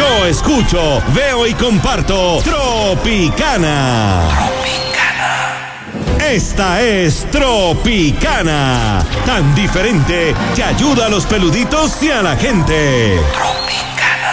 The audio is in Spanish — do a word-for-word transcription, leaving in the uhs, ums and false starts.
Yo escucho, veo y comparto Tropicana. Esta es Tropicana, tan diferente que ayuda a los peluditos y a la gente. Tropicana.